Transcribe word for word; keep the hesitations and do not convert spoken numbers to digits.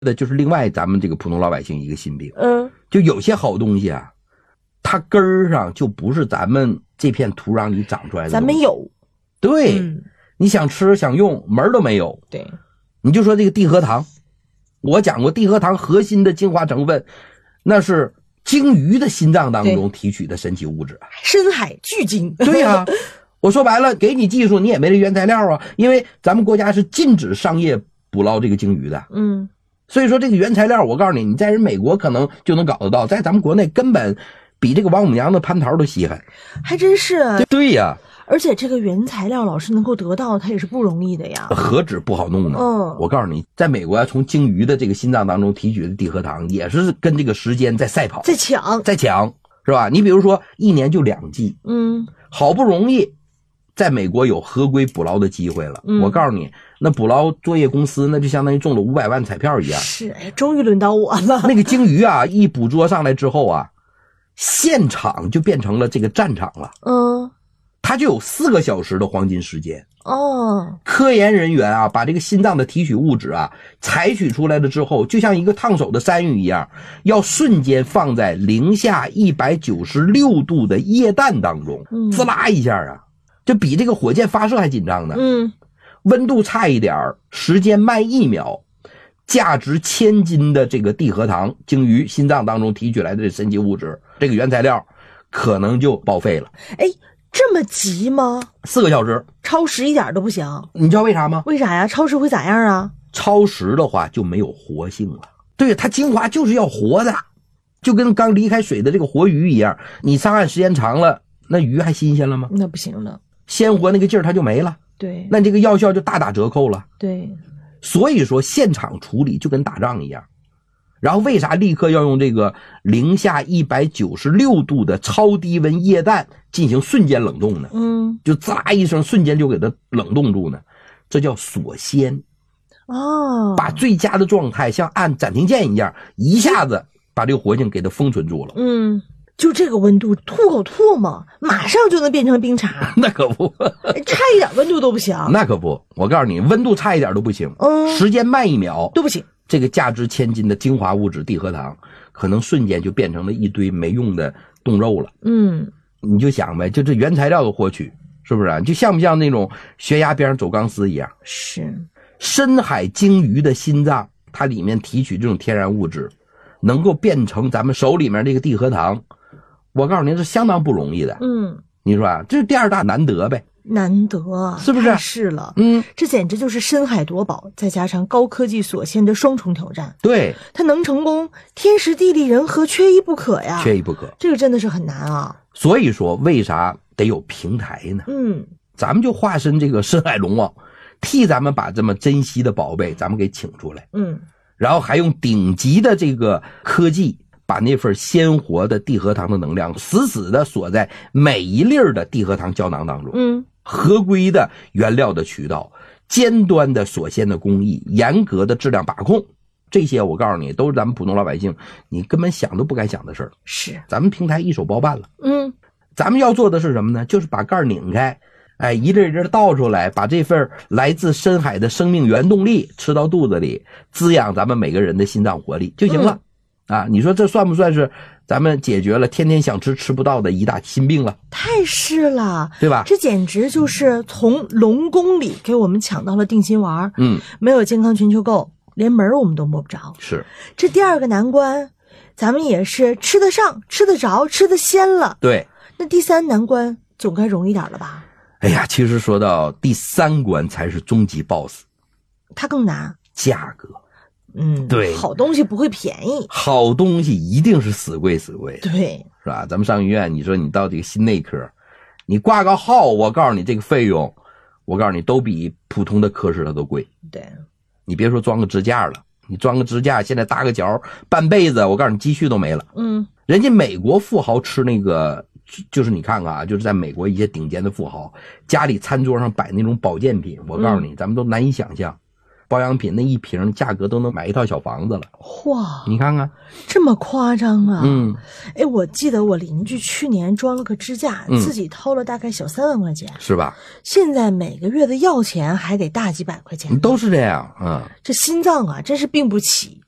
的就是另外咱们这个普通老百姓一个心病。 嗯， 就有些好东西啊，它根儿上就不是咱们这片土壤里长出来的， 咱没有。 对、 嗯， 你想吃想用门儿都没有。 对， 你就说这个地核糖，我讲过地核糖核心的精华成分，那是鲸鱼的心脏当中提取的神奇物质， 深海巨鲸。 对呀、啊，我说白了，给你技术你也没这原材料啊，因为咱们国家是禁止商业捕捞这个鲸鱼的。 嗯， 所以说这个原材料，我告诉你，你在人美国可能就能搞得到，在咱们国内根本比这个王母娘的蟠桃都稀罕。 还真是啊。 对对呀， 而且这个原材料老师能够得到，它也是不容易的呀。 何止不好弄呢？ 嗯， 我告诉你，在美国啊，从鲸鱼的这个心脏当中提取的地核糖，也是跟这个时间在赛跑， 在抢， 在抢，是吧？你比如说，一年就两季， 嗯， 好不容易在美国有合规捕捞的机会了。嗯、我告诉你，那捕捞作业公司那就相当于中了五百万彩票一样。 是，哎，终于轮到我了。 那个鲸鱼啊，一捕捉上来之后啊，现场就变成了这个战场了。 嗯。 它就有四个小时的黄金时间哦。 科研人员啊，把这个心脏的提取物质啊采取出来了之后，就像一个烫手的山芋一样，要瞬间放在零下一百九十六度的液氮当中， 嗯， 滋啦一下啊，就比这个火箭发射还紧张呢。 嗯， 温度差一点，时间慢一秒，价值千金的这个地核糖，鲸鱼心脏当中提取来的神奇物质，这个原材料可能就报废了。 哎。这么急吗？ 四个小时， 超时一点都不行。 你知道为啥吗？ 为啥呀？超时会咋样啊？ 超时的话就没有活性了。对，它精华就是要活的，就跟刚离开水的这个活鱼一样。你上岸时间长了，那鱼还新鲜了吗？ 那不行了， 鲜活那个劲儿它就没了。 对， 那这个药效就大打折扣了。 对， 所以说现场处理就跟打仗一样。然后为啥立刻要用这个零下一百九十六度的超低温液氮进行瞬间冷冻呢？ 嗯， 就滋啦一声瞬间就给它冷冻住呢？这叫锁鲜。 哦， 把最佳的状态像按暂停键一样，一下子把这个活性给它封存住了。 嗯，就这个温度，吐口唾沫马上就能变成冰茶。 那可不， 差一点温度都不行。 那可不，我告诉你，温度差一点都不行， 嗯， 时间慢一秒都不行。 这个价值千金的精华物质地核糖，可能瞬间就变成了一堆没用的冻肉了。 嗯， 你就想呗，就这原材料的获取，是不是啊？就像不像那种悬崖边上走钢丝一样？ 是。 深海鲸鱼的心脏，它里面提取这种天然物质，能够变成咱们手里面这个地核糖，我告诉您是相当不容易的。 嗯， 你说啊，这是第二大难得呗。 难得， 是不是？ 是了， 嗯， 这简直就是深海夺宝，再加上高科技锁鲜的双重挑战。 对， 它能成功，天时地利人和缺一不可呀， 缺一不可。 这个真的是很难啊。 所以说，为啥得有平台呢？ 嗯， 咱们就化身这个深海龙王，替咱们把这么珍惜的宝贝咱们给请出来。 嗯， 然后还用顶级的这个科技，把那份鲜活的地核糖的能量死死的锁在每一粒的地核糖胶囊当中。 嗯。 合规的原料的渠道，尖端的锁鲜的工艺，严格的质量把控，这些我告诉你，都是咱们普通老百姓你根本想都不敢想的事儿。 是， 咱们平台一手包办了。 嗯， 咱们要做的是什么呢？就是把盖拧开，哎，一粒一粒倒出来，把这份来自深海的生命原动力吃到肚子里，滋养咱们每个人的心脏活力就行了。嗯、啊，你说这算不算是咱们解决了天天想吃吃不到的一大心病了？ 太是了， 对吧？ 这简直就是从龙宫里给我们抢到了定心丸。 嗯， 没有健康全球购，连门我们都摸不着。 是， 这第二个难关，咱们也是吃得上、吃得着、吃得鲜了。 对， 那第三难关总该容易点了吧？ 哎呀，其实说到第三关才是终极 boss， 它更难， 价格。 嗯， 对， 好东西不会便宜， 好东西一定是死贵死贵的， 对， 是吧？咱们上医院，你说你到这个心内科，你挂个号，我告诉你这个费用，我告诉你都比普通的科室它都贵。 对， 你别说装个支架了，你装个支架，现在搭个脚半辈子，我告诉你积蓄都没了。 嗯， 人家美国富豪吃那个，就是你看看啊，就是在美国一些顶尖的富豪家里餐桌上摆那种保健品，我告诉你，嗯、咱们都难以想象。保养品那一瓶价格都能买一套小房子了， 哇！ 你看看， 这么夸张啊！ 嗯， 哎，我记得我邻居去年装了个支架， 嗯、 自己掏了大概小三万块钱， 是吧？ 现在每个月的药钱还得大几百块钱， 都是这样，嗯。 这心脏啊，真是病不起。